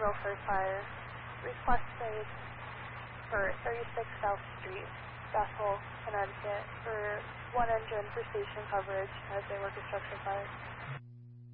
for fire. Request aid for 36 South Street, Bethel, Connecticut, for 1 engine for station coverage as they work a structure fire.